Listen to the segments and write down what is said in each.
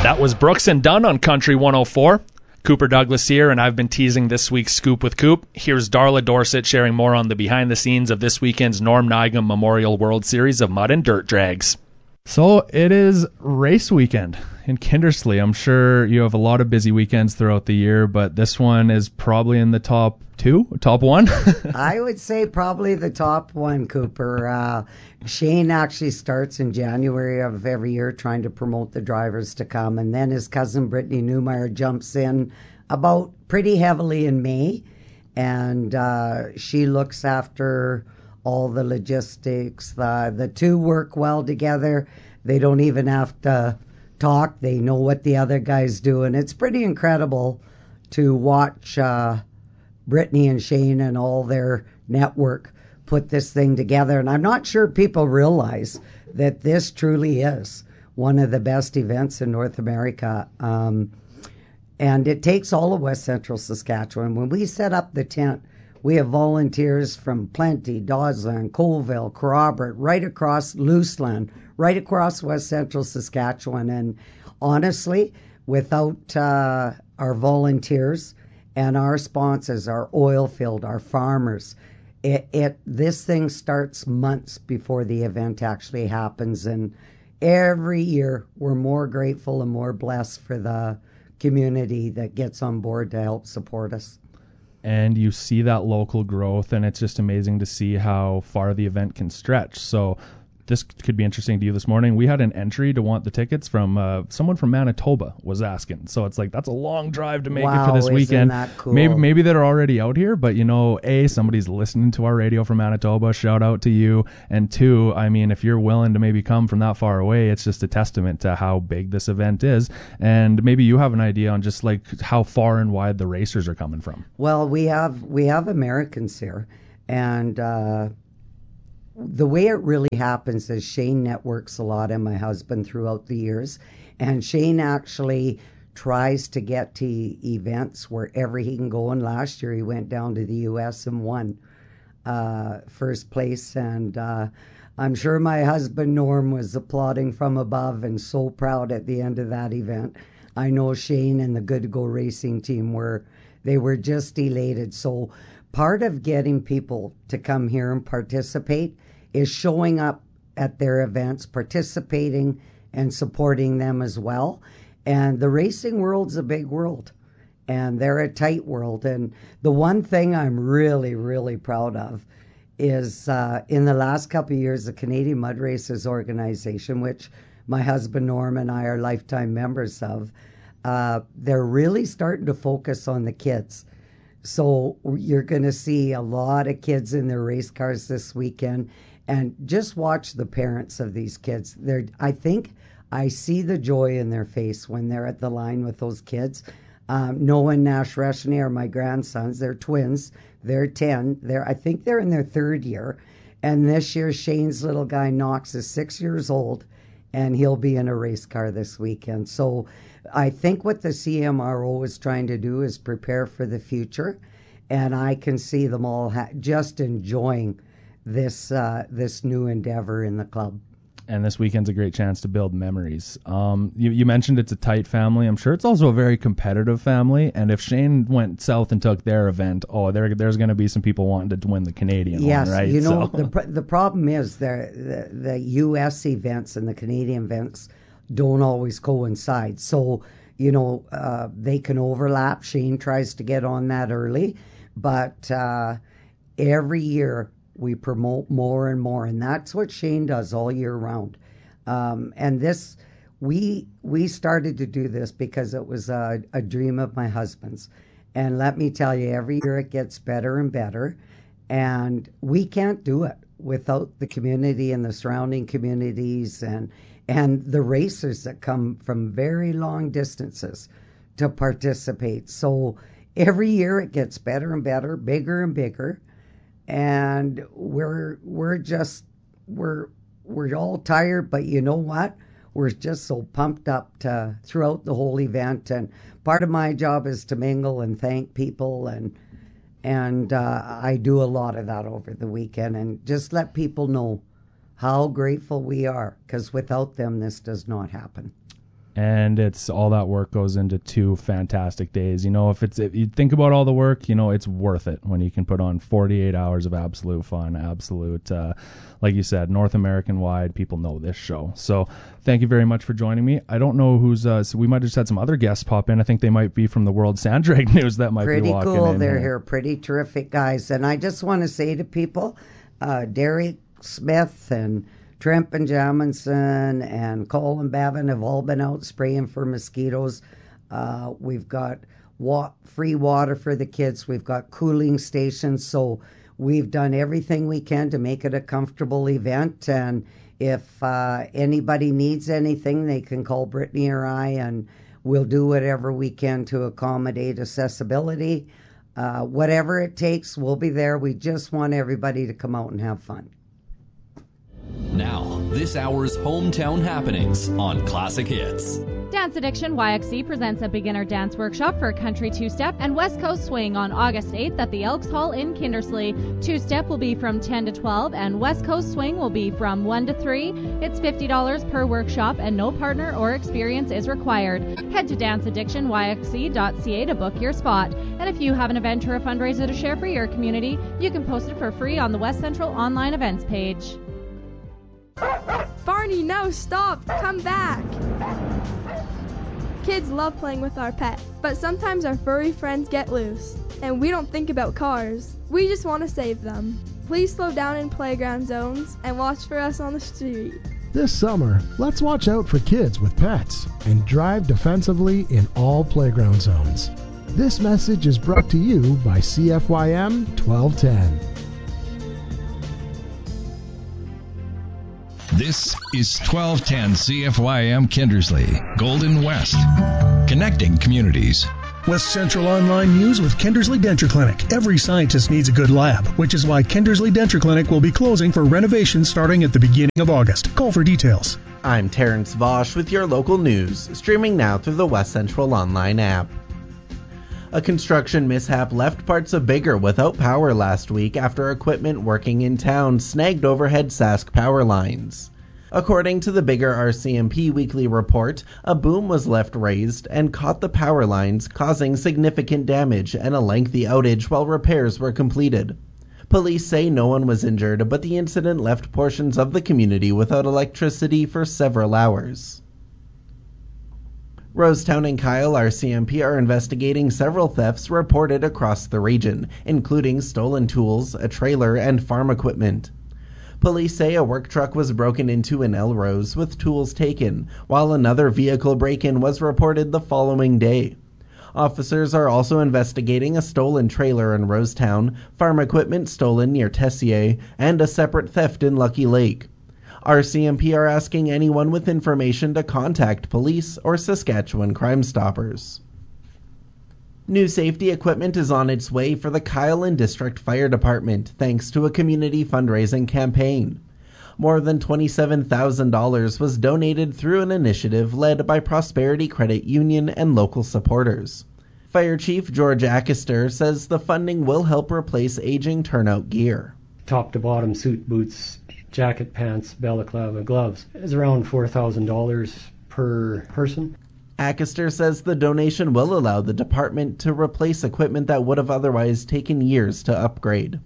That was Brooks and Dunn on Country 104. Cooper Douglas here, and I've been teasing this week's Scoop with Coop. Here's Darla Dorsett sharing more on the behind-the-scenes of this weekend's Norm Nigam Memorial World Series of Mud and Dirt Drags. So it is race weekend in Kindersley. I'm sure you have a lot of busy weekends throughout the year, but this one is probably in the top one. I would say probably the top one, Cooper. Shane actually starts in January of every year trying to promote the drivers to come, and then his cousin Brittany Newmeyer jumps in about pretty heavily in May, and she looks after all the logistics. The two work well together. They don't even have to talk. They know what the other guy's doing. It's pretty incredible to watch Brittany and Shane and all their network put this thing together. And I'm not sure people realize that this truly is one of the best events in North America. And it takes all of West Central Saskatchewan. When we set up the tent, we have volunteers from Plenty, Dawsland, Colville, Corrobert, right across Luseland, right across West Central Saskatchewan. And honestly, without our volunteers and our sponsors, our oil field, our farmers, this thing starts months before the event actually happens. And every year we're more grateful and more blessed for the community that gets on board to help support us. And you see that local growth, and it's just amazing to see how far the event can stretch. So this could be interesting to you this morning. We had an entry to want the tickets from someone from Manitoba was asking. So it's like, that's a long drive to make it for this weekend. That cool? Maybe they're already out here, but somebody's listening to our radio from Manitoba. Shout out to you. And two, I mean, if you're willing to maybe come from that far away, it's just a testament to how big this event is. And maybe you have an idea on just like how far and wide the racers are coming from. Well, we have Americans here, and the way it really happens is Shane networks a lot, and my husband, throughout the years. And Shane actually tries to get to events wherever he can go. And last year he went down to the U.S. and won first place. And I'm sure my husband, Norm, was applauding from above and so proud at the end of that event. I know Shane and the Good to Go Racing team were just elated. So part of getting people to come here and participate is showing up at their events, participating and supporting them as well. And the racing world's a big world, and they're a tight world. And the one thing I'm really, really proud of is in the last couple of years, the Canadian Mud Racers Organization, which my husband Norm and I are lifetime members of, they're really starting to focus on the kids. So you're going to see a lot of kids in their race cars this weekend, and just watch the parents of these kids. I think I see the joy in their face when they're at the line with those kids. Noah and Nash Reshny are my grandsons. They're twins. They're 10. I think they're in their third year. And this year, Shane's little guy, Knox, is 6 years old, and he'll be in a race car this weekend. So I think what the CMRO is trying to do is prepare for the future, and I can see them all just enjoying this new endeavor in the club. And this weekend's a great chance to build memories. You mentioned it's a tight family. I'm sure it's also a very competitive family. And if Shane went south and took their event, there's going to be some people wanting to win the Canadian one, right? Yes, the problem is the U.S. events and the Canadian events don't always coincide. So, they can overlap. Shane tries to get on that early. But every year we promote more and more, and that's what Shane does all year round. And this, we started to do this because it was a dream of my husband's. And let me tell you, every year it gets better and better, and we can't do it without the community and the surrounding communities and the racers that come from very long distances to participate. So every year it gets better and better, bigger and bigger. And we're all tired, but you know what? We're just so pumped up throughout the whole event. And part of my job is to mingle and thank people, and I do a lot of that over the weekend, and just let people know how grateful we are, because without them, this does not happen. and it's all that work goes into 2 fantastic days. If you think about all the work, it's worth it when you can put on 48 hours of absolute fun, like you said, North American wide. People know this show. So thank you very much for joining me. I don't know who's, so we might have just had some other guests pop in. I think they might be from the World Sand Drag News that might be walking in. Pretty cool. They're here. Pretty terrific guys. And I just want to say to people, Derek Smith and Tremp and Jamison and Cole and Bevin have all been out spraying for mosquitoes. We've got free water for the kids. We've got cooling stations. So we've done everything we can to make it a comfortable event. And if anybody needs anything, they can call Brittany or I, and we'll do whatever we can to accommodate accessibility. Whatever it takes, we'll be there. We just want everybody to come out and have fun. Now, this hour's hometown happenings on Classic Hits. Dance Addiction YXC presents a beginner dance workshop for country two-step and West Coast swing on August 8th at the Elks Hall in Kindersley. Two-step will be from 10 to 12 and West Coast swing will be from 1 to 3. It's $50 per workshop and no partner or experience is required. Head to danceaddictionyxc.ca to book your spot. And if you have an event or a fundraiser to share for your community, you can post it for free on the West Central online events page. Barney, no, stop! Come back! Kids love playing with our pet, but sometimes our furry friends get loose, and we don't think about cars. We just want to save them. Please slow down in playground zones and watch for us on the street. This summer, let's watch out for kids with pets and drive defensively in all playground zones. This message is brought to you by CFYM 1210. This is 1210 CFYM Kindersley, Golden West, connecting communities. West Central Online News with Kindersley Denture Clinic. Every scientist needs a good lab, which is why Kindersley Denture Clinic will be closing for renovation starting at the beginning of August. Call for details. I'm Terrence Vosch with your local news, streaming now through the West Central Online app. A construction mishap left parts of Biggar without power last week after equipment working in town snagged overhead Sask power lines. According to the Biggar RCMP weekly report, a boom was left raised and caught the power lines, causing significant damage and a lengthy outage while repairs were completed. Police say no one was injured, but the incident left portions of the community without electricity for several hours. Rosetown and Kyle RCMP are investigating several thefts reported across the region, including stolen tools, a trailer, and farm equipment. Police say a work truck was broken into in Elrose with tools taken, while another vehicle break-in was reported the following day. Officers are also investigating a stolen trailer in Rosetown, farm equipment stolen near Tessier, and a separate theft in Lucky Lake. RCMP are asking anyone with information to contact police or Saskatchewan Crime Stoppers. New safety equipment is on its way for the Kyle and District Fire Department thanks to a community fundraising campaign. More than $27,000 was donated through an initiative led by Prosperity Credit Union and local supporters. Fire Chief George Ackister says the funding will help replace aging turnout gear. Top to bottom suit, boots, jacket, pants, balaclava, gloves is around $4,000 per person. Ackister says the donation will allow the department to replace equipment that would have otherwise taken years to upgrade.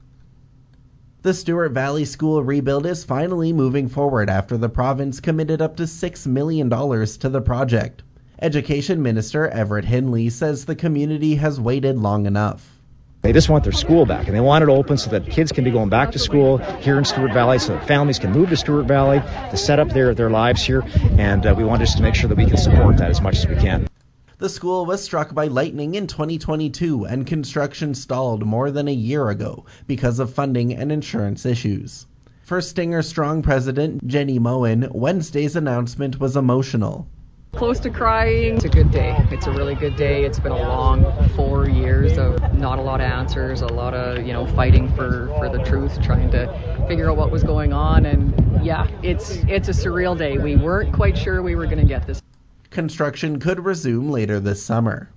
The Stewart Valley School rebuild is finally moving forward after the province committed up to $6 million to the project. Education Minister Everett Henley says the community has waited long enough. They just want their school back, and they want it open so that kids can be going back to school here in Stewart Valley, so that families can move to Stewart Valley to set up their lives here, and we want just to make sure that we can support that as much as we can. The school was struck by lightning in 2022, and construction stalled more than a year ago because of funding and insurance issues. For Stinger Strong President Jenny Moen, Wednesday's announcement was emotional. Close to crying. It's a good day. It's a really good day. It's been a long 4 years of not a lot of answers, a lot of, fighting for the truth, trying to figure out what was going on. And yeah, it's a surreal day. We weren't quite sure we were going to get this. Construction could resume later this summer.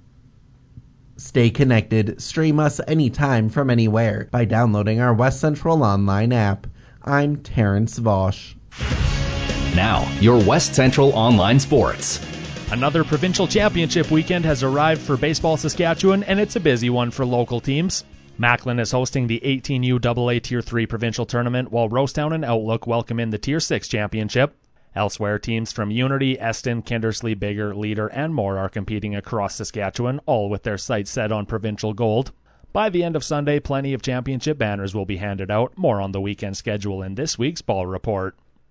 Stay connected. Stream us anytime from anywhere by downloading our West Central Online app. I'm Terrence Vosch. Now, your West Central Online Sports. Another provincial championship weekend has arrived for Baseball Saskatchewan, and it's a busy one for local teams. Macklin is hosting the 18U AA Tier 3 provincial tournament, while Rosetown and Outlook welcome in the Tier 6 championship. Elsewhere, teams from Unity, Eston, Kindersley, Bigger, Leader, and more are competing across Saskatchewan, all with their sights set on provincial gold. By the end of Sunday, plenty of championship banners will be handed out. More on the weekend schedule in this week's Ball Report.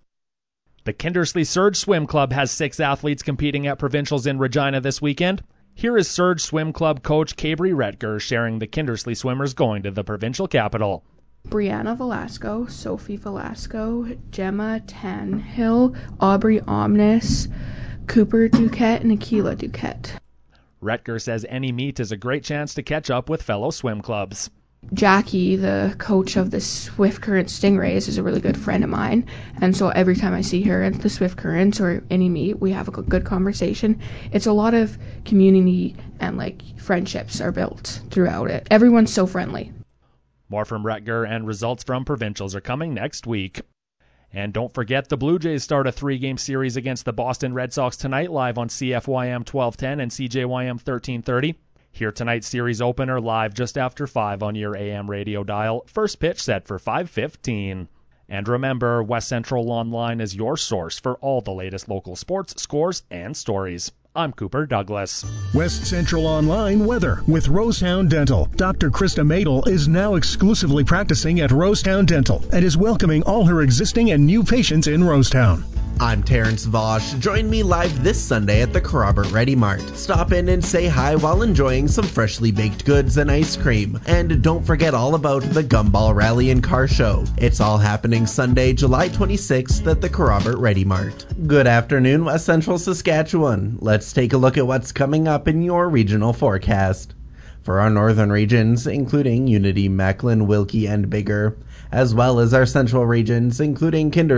The Kindersley Surge Swim Club has 6 athletes competing at provincials in Regina this weekend. Here is Surge Swim Club coach Cabri Retger sharing the Kindersley swimmers going to the provincial capital. Brianna Velasco, Sophie Velasco, Gemma Tanhill, Aubrey Omnis, Cooper Duquette, and Akila Duquette. Retger says any meet is a great chance to catch up with fellow swim clubs. Jackie, the coach of the Swift Current Stingrays, is a really good friend of mine, and so every time I see her at the Swift Currents or any meet, we have a good conversation. It's a lot of community and friendships are built throughout it. Everyone's so friendly. More from Retger and results from provincials are coming next week. And don't forget, the Blue Jays start a 3-game series against the Boston Red Sox tonight, live on CFYM 1210 and CJYM 1330. Hear tonight's series opener live just after 5 on your AM radio dial. First pitch set for 5:15. And remember, West Central Online is your source for all the latest local sports, scores, and stories. I'm Cooper Douglas. West Central Online weather with Rosetown Dental. Dr. Krista Madel is now exclusively practicing at Rosetown Dental and is welcoming all her existing and new patients in Rosetown. I'm Terrence Vosch. Join me live this Sunday at the Kerrobert Ready Mart. Stop in and say hi while enjoying some freshly baked goods and ice cream. And don't forget all about the Gumball Rally and Car Show. It's all happening Sunday, July 26th at the Kerrobert Ready Mart. Good afternoon, West Central Saskatchewan. Let's take a look at what's coming up in your regional forecast. For our northern regions, including Unity, Macklin, Wilkie, and Bigger, as well as our central regions, including Kinder